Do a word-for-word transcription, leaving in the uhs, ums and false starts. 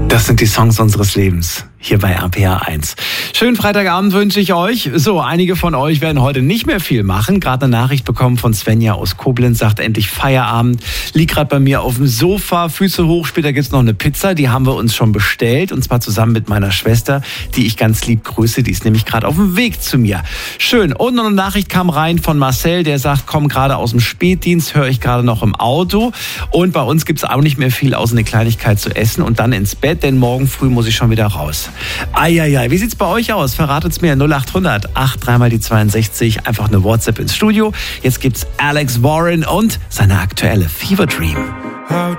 Das sind die Songs unseres Lebens. Hier bei R P R eins. Schönen Freitagabend wünsche ich euch. So, einige von euch werden heute nicht mehr viel machen. Gerade eine Nachricht bekommen von Svenja aus Koblenz, sagt endlich Feierabend. Liegt gerade bei mir auf dem Sofa, Füße hoch. Später gibt's noch eine Pizza, die haben wir uns schon bestellt. Und zwar zusammen mit meiner Schwester, die ich ganz lieb grüße. Die ist nämlich gerade auf dem Weg zu mir. Schön. Und noch eine Nachricht kam rein von Marcel, der sagt, komm gerade aus dem Spätdienst, höre ich gerade noch im Auto. Und bei uns gibt's auch nicht mehr viel, außer eine Kleinigkeit zu essen und dann ins Bett, denn morgen früh muss ich schon wieder raus. Eieiei, wie sieht's bei euch aus? Verratet's mir null acht hundert acht drei mal die zweiundsechzig, einfach eine WhatsApp ins Studio. Jetzt gibt's Alex Warren und seine aktuelle Fever Dream. How